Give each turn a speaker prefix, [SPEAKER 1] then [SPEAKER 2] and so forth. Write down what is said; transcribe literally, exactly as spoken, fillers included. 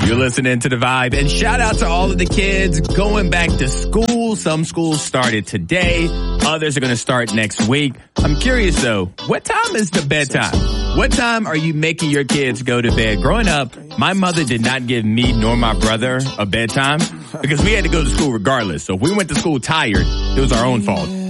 [SPEAKER 1] You're listening to The Vibe, and shout out to all of the kids going back to school. Some schools started today. Others are going to start next week. I'm curious, though, what time is the bedtime? What time are you making your kids go to bed? Growing up, my mother did not give me nor my brother a bedtime because we had to go to school regardless. So if we went to school tired, it was our own fault.